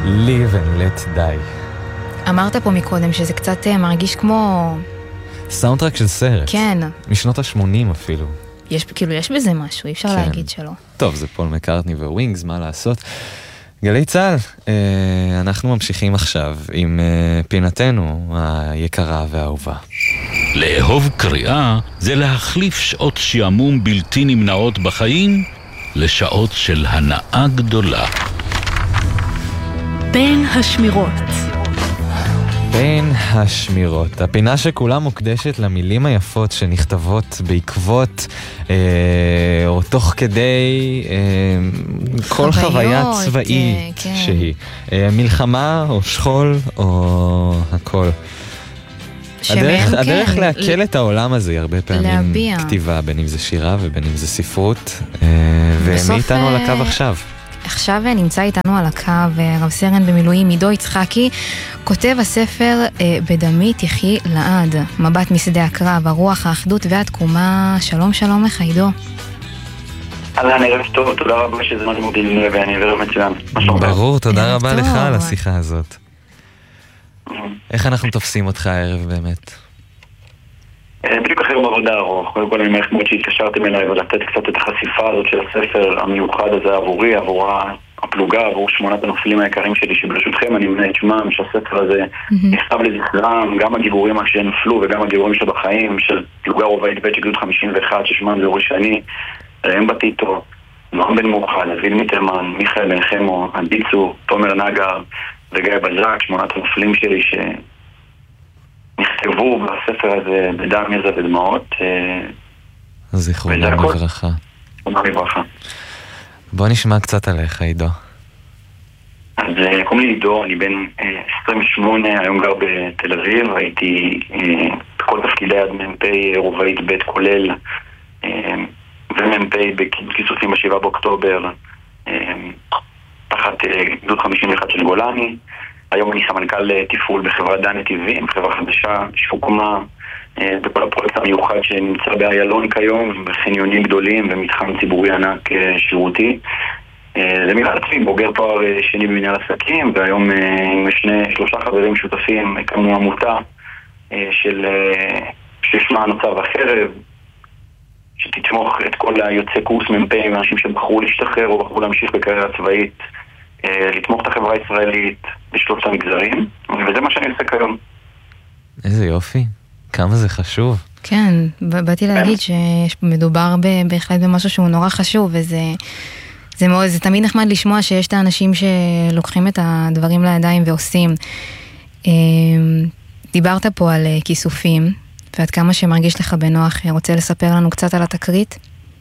Live and let die. אמרת פה מקודם שזה קצת מרגיש כמו... סאונדטרק של סרט. כן. משנות ה-80 אפילו. יש בזה משהו, אי אפשר להגיד שלא. טוב, זה פול מקארטני וווינגס, מה לעשות? גלי צהל, אנחנו ממשיכים עכשיו עם פינתנו היקרה והאהובה. לאהוב קריאה זה להחליף שעות שעמום בלתי נמנעות בחיים לשעות של הנאה גדולה. בין השמירות. בין השמירות, הפינה שכולה מוקדשת למילים היפות שנכתבות בעקבות או תוך כדי כל חוויה צבאית שהיא. מלחמה או שכול או הכל. הדרך להקל את העולם הזה היא הרבה פעמים כתיבה, בין אם זה שירה ובין אם זה ספרות, ומי איתנו על הקו עכשיו? עכשיו נמצא איתנו על הקו רב סרן במילואים עידו יצחקי, כותב הספר בדמי תחי לעד, מבט משדה הקרב, הרוח, האחדות והתקומה. שלום שלום לך עידו. אהלן, ערב טוב, תודה רבה שזה מה שמודיעים לי ואני ערב מצוין. ברור, תודה רבה לך על השיחה הזאת. איך אנחנו תופסים אותך הערב באמת? בדיוק אחרי יום עבודה ארוך. קודם כל אני מערכת מאוד שהתקשרתם אליי ולתת קצת את החשיפה הזאת של הספר המיוחד הזה עבורי, עבור הפלוגה, עבור 8 הנופלים היקרים שלי, שברשותכם אני מנה את שמם, שהספר הזה נכתב לזכרם, גם הגיבורים שנפלו וגם הגיבורים שבחיים, של פלוגה רובעית ב' של גדוד 51, ששמם זה אורי שני, ראם בטיטו, נועם בן מוחד, אביל מיטרמן, מיכאל בן חמו, עדי צור, תומר נגר וגיא בז'ק, 8 הנופלים שלי נכתבו בספר הזה בדם, יזע ודמעות. זיכרונם לברכה. זיכרונם לברכה. בוא נשמע קצת עליך, עידו. אז קוראים לי עידו, אני בן 28, היום גר בתל אביב, הייתי בכל תפקידי עד מ"פ רובעית ב' כולל, ומ"פ בכיסופים ב7 באוקטובר, תחת גדוד 51 של גולני. היום אני סמנכ"ל תפעול בחברת דן נתיבים, חברה חדשה שהוקמה בכל הפרויקט המיוחד שנמצא באיילון כיום, בחניונים גדולים ומתחם ציבורי ענק שירותי. זה מילה עצמי, בוגר תואר שני במנהל עסקים, והיום עם 3 חברים שותפים הקמנו עמותה ששמה נוצב החרב, שתתמוך את כל היוצאי קורס מ"פים ואנשים שבחרו להשתחרר או בחרו להמשיך בקריירה צבאית, לתמוך את החברה הישראלית בשלושת המגזרים, וזה מה שאני עושה כיום. איזה יופי, כמה זה חשוב. כן, באתי להגיד שמדובר בהחלט במשהו שהוא נורא חשוב, זה תמיד נחמד לשמוע שיש את האנשים שלוקחים את הדברים לידיים ועושים. דיברת פה על כיסופים, ועד כמה שמרגיש לך בנוח, רוצה לספר לנו קצת על התקרית?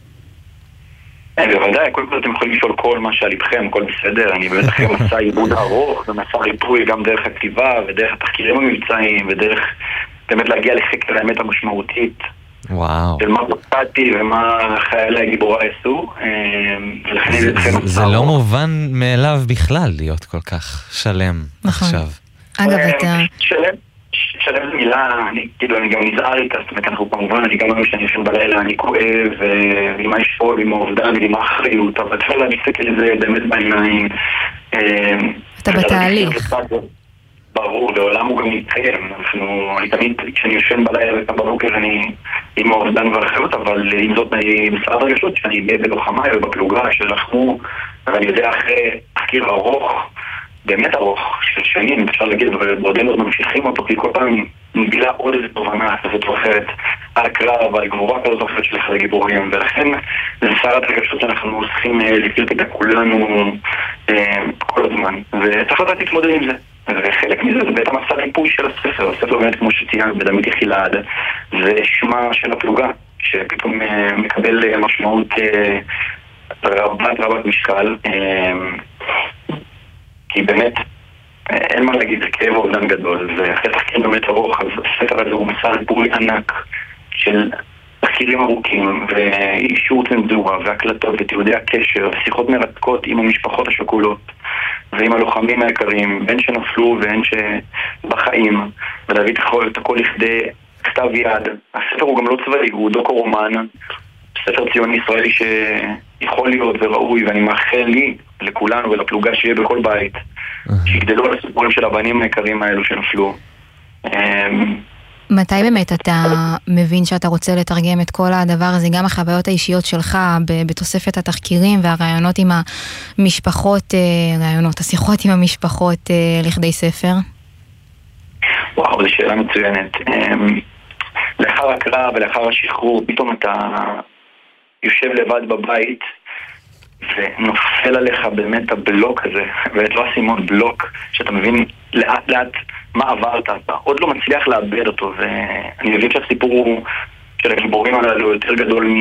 בוודאי, קודם כל אתם יכולים לשאול כל מה שעל לבכם, הכל בסדר. אני באמת אחרי מסע עיבוד ארוך ומסע ריפוי גם דרך הכתיבה ודרך התחקירים המבצעיים ודרך באמת להגיע לחקר האמת המשמעותית. וואו. של מה בקעתי ומה חיילי הגיבורה עשו. זה לא מובן מאליו בכלל להיות כל כך שלם עכשיו. אגב, אתה... שלם זה מילה, אני גם נזהר איתה, זאת אומרת, אנחנו כמובן, אני גם אומר שאני ישן בלילה, אני כואב, ועם הישפול, עם האובדן, ועם האחריות, אבל צריך להסתכל על זה באמת בעיניים. אתה בתהליך. ברור, לעולם הוא גם מתקיים. אני תמיד, כשאני ישן בלילה וכאן בבוקר, אני עם האובדן והאחריות, אבל עם זאת, אני בסעד רגשות שאני אהיה בלוחמי ובפלוגה שלחמו, ואני יודע אחרי תחקיר ארוך, באמת ארוך, של שנים, אפשר להגיד, ובעודנו עוד ממשיכים אותו, כי כל פעם מגילה עוד איזה תובנה, כזאת אחרת, על הקרב, על גבורה כזאת אחרת של אחד הגיבורים, ולכן זה סערת רגשות שאנחנו צריכים לחיות את כולנו כל הזמן, וצריך לדעת להתמודד עם זה. וחלק מזה זה בעצם מסע ריפוי של הספר, הספר באמת כמו שציינת בדמי תחי לעד, זה שמה של הפלוגה, שפתאום מקבל משמעות רבת משקל, כי באמת אין מה להגיד, זה כאב אובדן גדול, ואחרי תחקיר באמת ארוך, אז הספר הזה הוא מסע ריפוי ענק של תחקירים ארוכים ואישור צנזורה והקלטות ותיעודי הקשר ושיחות מרתקות עם המשפחות השכולות ועם הלוחמים היקרים, בין שנפלו והן שבחיים, ולהביא את הכל לכדי כתב יד. הספר הוא גם לא צבאי, הוא דוקו-רומן, ספר ציוני ישראלי שיכול להיות וראוי, ואני מאחל לי, לכולנו ולפלוגה שיהיה בכל בית, שיגדלו על הסיפורים של הבנים היקרים האלו שנפלו. מתי באמת אתה מבין שאתה רוצה לתרגם את כל הדבר הזה, גם החוויות האישיות שלך בתוספת התחקירים והרעיונות עם המשפחות, השיחות עם המשפחות לכדי ספר? וואו, זו שאלה מצוינת. לאחר הקרב ולאחר השחרור, פתאום אתה יושב לבד בבית ונופל עליך באמת הבלוק הזה, ואת לא הסימון בלוק, שאתה מבין לאט לאט מה עברת, אתה עוד לא מצליח לאבד אותו, ואני מבין שהסיפור של הגיבורים הללו יותר גדול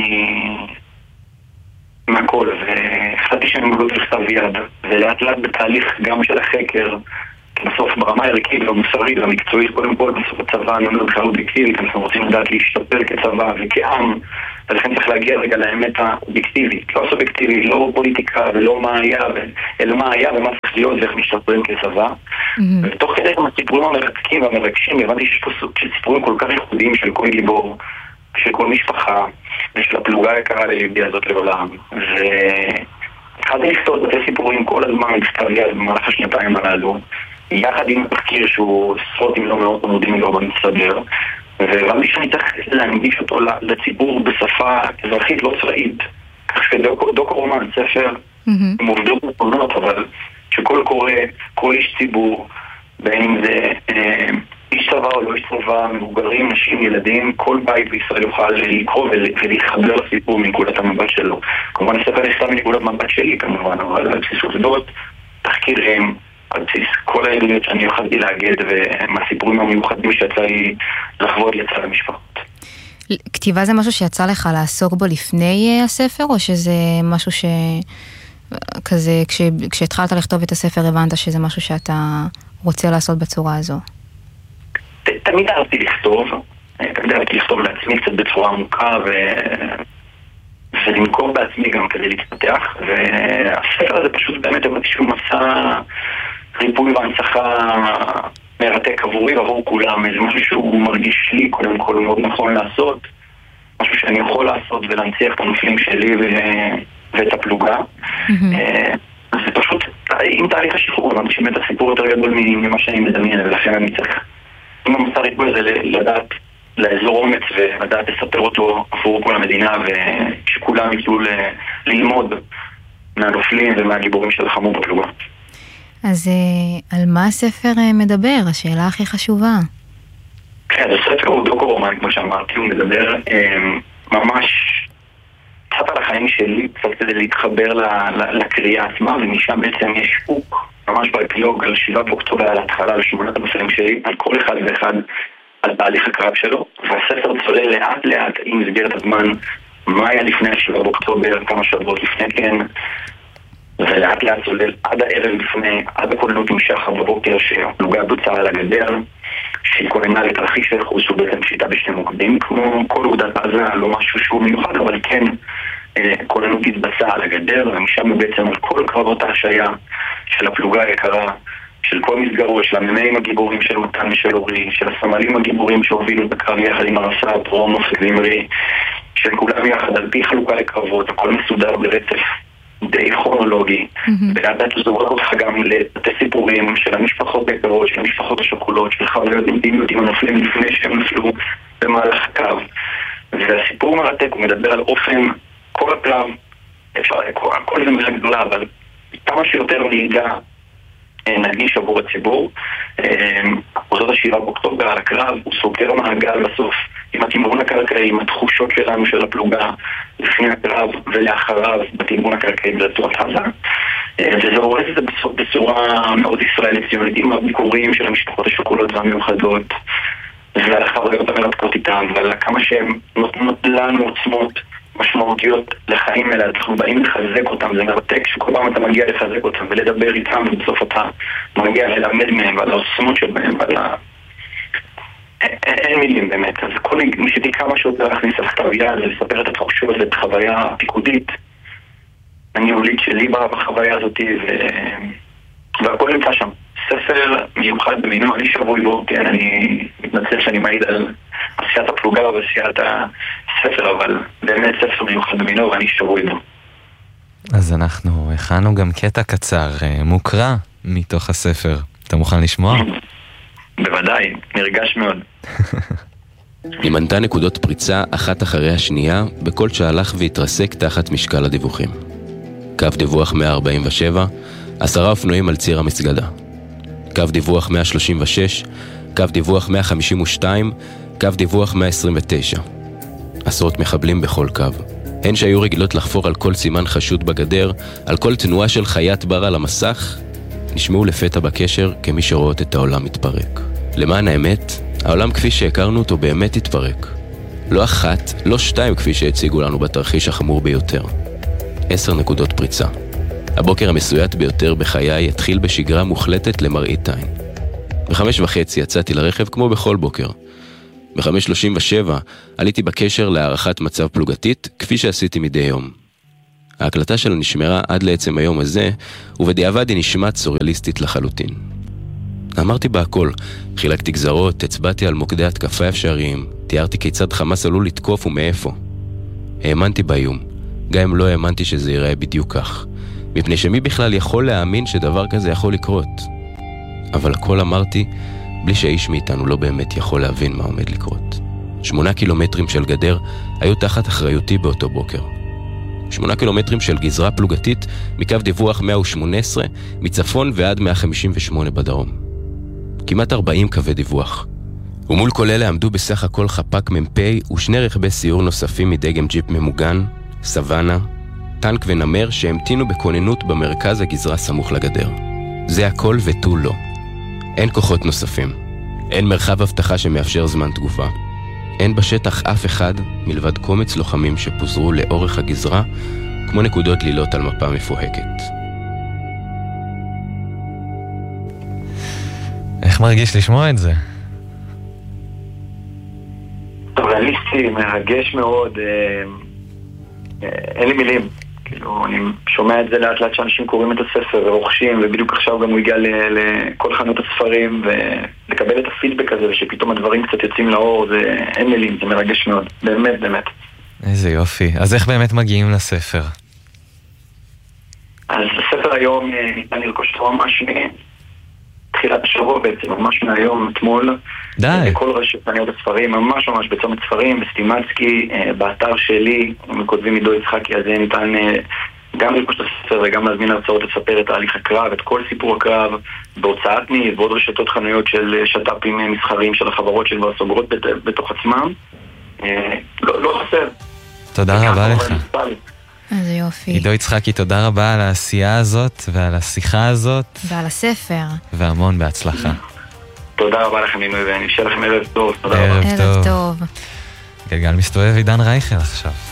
מהכל, והחלטתי שאני מגלות לכתב יד, ולאט לאט בתהליך גם של החקר, בסוף ברמה הערכית והמוסרית והמקצועית, קודם כל בסוף הצבא, אני אומר בכלל אובייקטיבית, אנחנו רוצים לדעת להשתפר כצבא וכעם, ולכן צריך להגיע רגע לאמת האובייקטיבית, לא סובייקטיבית, לא פוליטיקה ולא מה היה, אלא מה היה ומה צריך להיות ואיך משתפרים כצבא. ותוך כדי גם הסיפורים המרתקים והמרגשים, הבנתי שיש פה סוג של סיפורים כל כך ייחודיים של כל גיבור, של כל משפחה, ושל הפלוגה היקרה ליהודי הזאת לעולם. והתחלתי לכתוב בתי סיפורים כל הזמן בכתב יד במהלך השנתיים הללו, יחד עם תחקיר שהוא עשרות אם לא מאות עמודים לא במצטבר, והבנתי שאני צריך להנגיש אותו לציבור בשפה אזרחית לא צבאית, כך שדוקו רומן, ספר עם עובדות נכונות, אבל שכל קורא, כל איש ציבור, בין אם זה איש צבא או לא איש צבא, מבוגרים, נשים, ילדים, כל בית בישראל יוכל לקרוא ולהתחבר לסיפור מנקודת המבט שלו. כמובן הספר נכתב מנקודת מבט שלי כמובן, אבל על בסיס עובדות, תחקירים, על בסיס כל העדויות שאני יכולתי להגד ומהסיפורים המיוחדים שיצא לי לחוות יצא למשפחות. כתיבה זה משהו שיצא לך לעסוק בו לפני הספר, או שזה משהו שכזה, כשהתחלת לכתוב את הספר הבנת שזה משהו שאתה רוצה לעשות בצורה הזו? תמיד אהבתי לכתוב, תמיד אהבתי לכתוב לעצמי קצת בצורה עמוקה ולמכור בעצמי גם כדי להתפתח, והספר הזה פשוט באמת איזשהו מסע ריפוי והנצחה מרתק עבורי ועבור כולם, איזה משהו שהוא מרגיש לי קודם כל מאוד נכון לעשות, משהו שאני יכול לעשות ולהנציח את הנופלים שלי ואת הפלוגה. זה פשוט, עם תהליך השחרור, אני חושב את הסיפור יותר גדול ממה שאני מדמיין, ולכן אני צריך, עם המסע ריפוי הזה, לדעת לאזור אומץ ולדעת לספר אותו עבור כל המדינה, ושכולם יוכלו ללמוד מהנופלים ומהגיבורים שלחמו בפלוגה. אז על מה הספר מדבר? השאלה הכי חשובה. כן, הספר הוא דוקו רומן, כמו שאמרתי, הוא מדבר ממש קצת על החיים שלי, קצת כדי להתחבר לקריאה עצמה, ומשם בעצם יש פוק, ממש באפילוג על 7 באוקטובר, על ההתחלה, על 8 המסעים שלי, על כל אחד ואחד, על תהליך הקרב שלו, והספר צולל לאט לאט עם מסגרת הזמן, מה היה לפני 7 באוקטובר, כמה שבועות לפני כן, ולאט לאט צולל עד הערב לפני, עד הכוננות עם שחר בבוקר שהפלוגה בוצעה על הגדר, שהיא כוננה לתרחיש הייחוס שהוא בעצם פשיטה בשני מוקדים, כמו כל אוגדת עזה, לא משהו שהוא מיוחד, אבל כן כוננות התבצעה על הגדר, ומשם בעצם על כל קרבות ההשעיה של הפלוגה היקרה, של כל מסגרות, של המ"מים הגיבורים של אותן ושל אורי, של הסמלים הגיבורים שהובילו את הקרב יחד עם הרס"פ, רומוס וזמרי, של כולם יחד על פי חלוקה לקרבות, הכל מסודר ברצף די כרונולוגי, ולדעת לזורק אותך גם לבתי סיפורים של המשפחות היקרות, של המשפחות השכולות, של חוויות אינטימיות עם הנופלים לפני שהם נפלו במהלך הקרב. והסיפור מרתק, הוא מדבר על אופן כל הקרב, כל זה מילה גדולה, אבל כמה שיותר נהיגה נגיש עבור הציבור. זאת 7 באוקטובר על הקרב, הוא סוגר מעגל בסוף עם התמרון הקרקעי, עם התחושות שלנו של הפלוגה לפני הקרב ולאחריו בתמרון הקרקעי ברצועת עזה, וזה הורס את זה בצורה מאוד ישראלית ציונית, עם הביקורים של המשפחות השכולות והמיוחדות ועל החוויות המרתקות איתם ועל כמה שהם נותנות לנו עוצמות משמעותיות לחיים האלה. אנחנו באים לחזק אותם, זה מרתק שכל פעם אתה מגיע לחזק אותם ולדבר איתם, ובסוף אתה מגיע ללמד מהם ועל העוצמות שבהם ועל אין מילים באמת. אז כל ניסיתי כמה שיותר להכניס לכתב יד ולספר את התחושות ואת החוויה הפיקודית הניהולית שלי בחוויה הזאת, והכל נמצא שם. ספר מיוחד במינו, אני שבוי בו, כן, אני מתנצל שאני מעיד על עשיית הפלוגה ועשיית הספר, אבל באמת ספר מיוחד במינו ואני שבוי בו. אז אנחנו הכנו גם קטע קצר, מוקרא, מתוך הספר. אתה מוכן לשמוע? בוודאי, נרגש מאוד. היא מנתה נקודות פריצה אחת אחרי השנייה בכל שהלך והתרסק תחת משקל הדיווחים. קו דיווח 147, 10 אופנועים על ציר המסגדה. קו דיווח 136, קו דיווח 152, קו דיווח 129. עשרות מחבלים בכל קו. הן שהיו רגילות לחפור על כל סימן חשוד בגדר, על כל תנועה של חיית בר על המסך, נשמעו לפתע בקשר כמי שרואות את העולם מתפרק. למען האמת, העולם כפי שהכרנו אותו באמת התפרק. לא אחת, לא 2 כפי שהציגו לנו בתרחיש החמור ביותר. 10 נקודות פריצה. הבוקר המסוית ביותר בחיי התחיל בשגרה מוחלטת למראית עין. ב5:30 יצאתי לרכב כמו בכל בוקר. ב5:37 עליתי בקשר להערכת מצב פלוגתית כפי שעשיתי מדי יום. ההקלטה שלה נשמרה עד לעצם היום הזה, ובדיעבד היא נשמעת סוריאליסטית לחלוטין. אמרתי בה הכל, חילקתי גזרות, הצבעתי על מוקדי התקפה אפשריים, תיארתי כיצד חמאס עלול לתקוף ומאיפה. האמנתי באיום, גם אם לא האמנתי שזה ייראה בדיוק כך, מפני שמי בכלל יכול להאמין שדבר כזה יכול לקרות. אבל הכל אמרתי, בלי שהאיש מאיתנו לא באמת יכול להבין מה עומד לקרות. 8 קילומטרים של גדר היו תחת אחריותי באותו בוקר. 8 קילומטרים של גזרה פלוגתית מקו דיווח 118 מצפון ועד 158 בדרום. כמעט 40 קווי דיווח. ומול כל אלה עמדו בסך הכל חפ"ק מ"פ ו2 רכבי סיור נוספים מדגם ג'יפ ממוגן, סוואנה, טנק ונמר שהמתינו בכוננות במרכז הגזרה סמוך לגדר. זה הכל ותו לא. אין כוחות נוספים. אין מרחב הבטחה שמאפשר זמן תגובה. אין בשטח אף אחד מלבד קומץ לוחמים שפוזרו לאורך הגזרה כמו נקודות לילות על מפה מפוהקת. איך מרגיש לשמוע את זה? ריאליסטי, מרגש מאוד, אין לי מילים. כאילו, אני שומע את זה לאט לאט שאנשים קוראים את הספר ורוכשים, ובדיוק עכשיו גם הוא הגיע לכל חנות הספרים, ולקבל את הפידבק הזה, ושפתאום הדברים קצת יוצאים לאור, זה אין מילים, זה מרגש מאוד, באמת, באמת. איזה יופי. אז איך באמת מגיעים לספר? אז הספר היום ניתן לרכוש אותו ממש תחילת השבוע בעצם, ממש מהיום, אתמול. די. בכל רשת חנויות הספרים, ממש בצומת ספרים, בסטימצקי, באתר שלי, כותבים עידו יצחקי, אז ניתן גם לרכוש את הספר וגם להזמין הרצאות לספר את תהליך הקרב, את כל סיפור הקרב, בהוצאת ניב, ועוד רשתות חנויות של שטאפים מסחרים של החברות של הסוגרות בתוך עצמם. לא חסר. תודה רבה לך. איזה יופי. עידו יצחקי, תודה רבה על העשייה הזאת ועל השיחה הזאת. ועל הספר. והמון בהצלחה. תודה רבה לכם, ואני אשאר לכם ערב טוב. ערב טוב. גלגל מסתובב, עידן רייכל עכשיו.